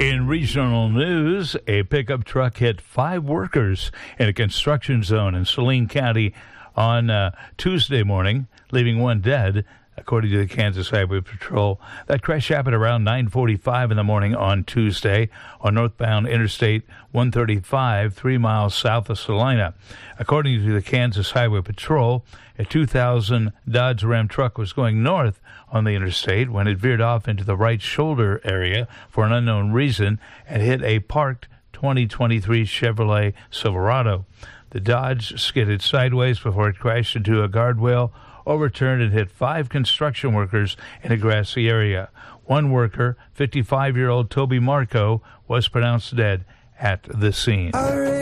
In regional news, a pickup truck hit 5 workers in a construction zone in Saline County on Tuesday morning, leaving 1 dead, according to the Kansas Highway Patrol. That crash happened around 9:45 in the morning on Tuesday on northbound Interstate 135, 3 miles south of Salina. According to the Kansas Highway Patrol, a 2000 Dodge Ram truck was going north on the interstate when it veered off into the right shoulder area for an unknown reason and hit a parked 2023 Chevrolet Silverado. The Dodge skidded sideways before it crashed into a guardrail, overturned, and hit 5 construction workers in a grassy area. One worker, 55-year-old Toby Marco, was pronounced dead at the scene.